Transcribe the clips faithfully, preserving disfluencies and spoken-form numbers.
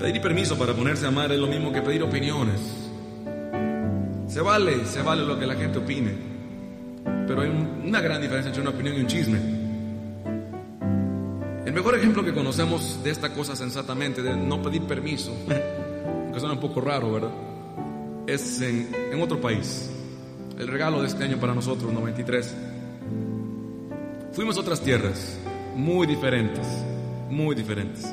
Pedir permiso para ponerse a amar es lo mismo que pedir opiniones. Se vale, se vale lo que la gente opine, pero hay un, una gran diferencia entre una opinión y un chisme. El mejor ejemplo que conocemos de esta cosa sensatamente, de no pedir permiso, que suena un poco raro, ¿verdad?, es en, en otro país. El regalo de este año para nosotros, noventa y tres. Fuimos a otras tierras muy diferentes, muy diferentes.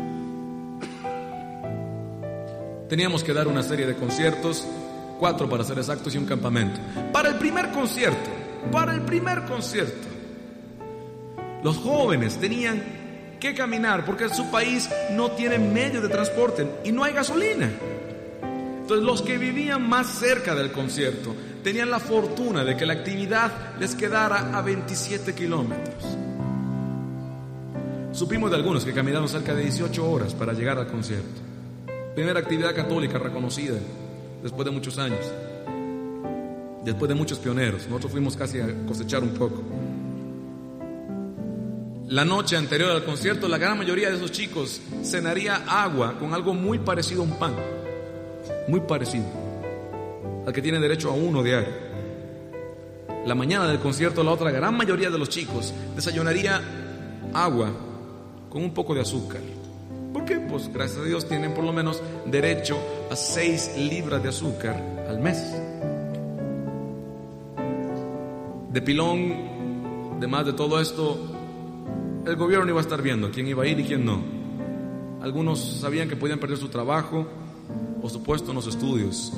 Teníamos que dar una serie de conciertos, cuatro para ser exactos, y un campamento. Para el primer concierto, para el primer concierto, los jóvenes tenían que caminar porque en su país no tienen medios de transporte y no hay gasolina. Entonces los que vivían más cerca del concierto tenían la fortuna de que la actividad les quedara a veintisiete kilómetros. Supimos de algunos que caminaron cerca de dieciocho horas para llegar al concierto. Primera actividad católica reconocida después de muchos años, después de muchos pioneros. Nosotros fuimos casi a cosechar un poco. La noche anterior al concierto, la gran mayoría de esos chicos cenaría agua con algo muy parecido a un pan, muy parecido al que tienen derecho a uno diario. La mañana del concierto, la otra gran mayoría de los chicos desayunaría agua con un poco de azúcar. ¿Por qué? Pues gracias a Dios tienen por lo menos derecho a seis libras de azúcar al mes. De pilón, además de todo esto, el gobierno iba a estar viendo quién iba a ir y quién no. Algunos sabían que podían perder su trabajo o su puesto en los estudios.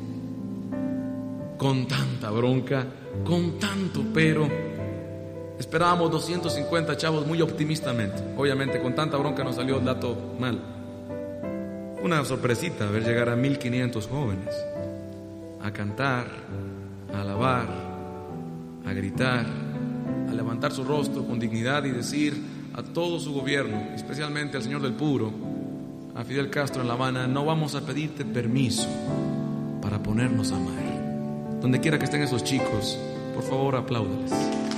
Con tanta bronca, con tanto pero, esperábamos doscientos cincuenta chavos muy optimistamente. Obviamente con tanta bronca nos salió el dato mal. Una sorpresita ver llegar a mil quinientos jóvenes a cantar, a alabar, a gritar, a levantar su rostro con dignidad y decir a todo su gobierno, especialmente al señor del Puro, a Fidel Castro en La Habana: no vamos a pedirte permiso para ponernos a amar. Donde quiera que estén esos chicos, por favor apláudales.